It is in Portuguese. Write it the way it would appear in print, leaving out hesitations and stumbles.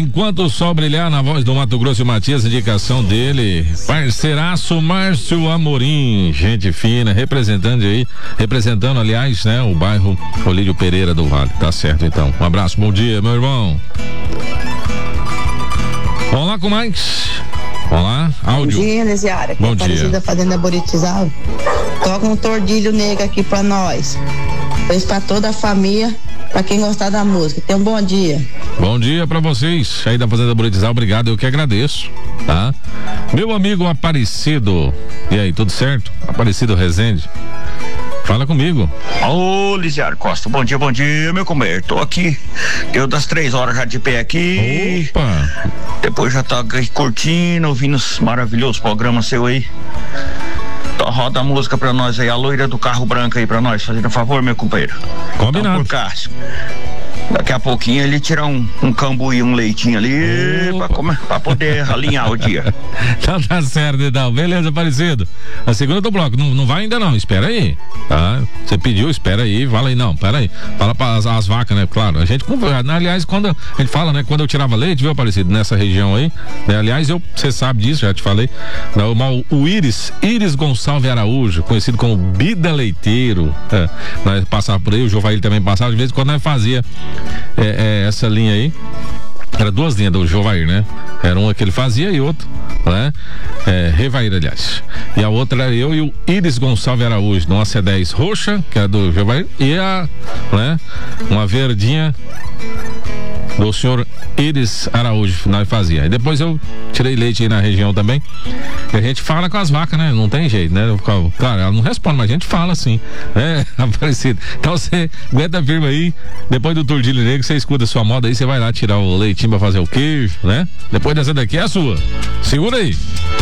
Enquanto o sol brilhar, na voz do Mato Grosso e Matias, indicação dele, parceiraço Márcio Amorim, gente fina, representando, aliás, né, o bairro Olírio Pereira do Vale. Tá certo, então. Um abraço, bom dia, meu irmão. Vamos lá com mais. Vamos lá, áudio. Bom dia, Nesiara. Bom dia. Aparecida Fazenda Buritizal. Toca um tordilho negro aqui pra nós. Beijo pra toda a família, pra quem gostar da música. Tenha um bom dia. Bom dia pra vocês aí da Fazenda Buritizal, obrigado, eu que agradeço, tá? Meu amigo Aparecido, e aí, tudo certo? Aparecido Rezende, fala comigo. Ô, Lisiário Costa, bom dia, meu companheiro. Tô aqui, deu das 3 horas já de pé aqui. Opa! Depois já tá curtindo, ouvindo os maravilhosos programas seu aí. Então roda a música pra nós aí, a loira do carro branco aí pra nós, fazendo um favor, meu companheiro. Combinado. Então, por Cássio. Daqui a pouquinho ele tira um cambu e um leitinho ali pra poder alinhar o dia. Então tá certo, então. Beleza, Aparecido. A segunda do bloco, não vai ainda não, espera aí, tá? Você pediu, espera aí, fala aí, não, pera aí. Fala para as vacas, né? Claro, a gente, aliás, quando a gente fala, né? Quando eu tirava leite, viu, Aparecido, nessa região aí, né? Aliás, você sabe disso, já te falei. O Iris Gonçalves Araújo, conhecido como Bida Leiteiro, nós passávamos por aí, o Jovair também passava, de vez em quando nós fazia essa linha aí, era 2 linhas do Jovair, né? Era uma que ele fazia e outra, né? Revair, aliás. E a outra era eu e o Iris Gonçalves Araújo, numa C10 roxa, que era do Jovair, e uma verdinha do senhor Iris Araújo, nós fazia. E depois eu tirei leite aí na região também. E a gente fala com as vacas, né? Não tem jeito, né? Claro, ela não responde, mas a gente fala assim, né? Aparecido. Então você aguenta firme aí, depois do tordilho negro, você escuta a sua moda aí, você vai lá tirar o leitinho pra fazer o queijo, né? Depois dessa daqui é a sua. Segura aí.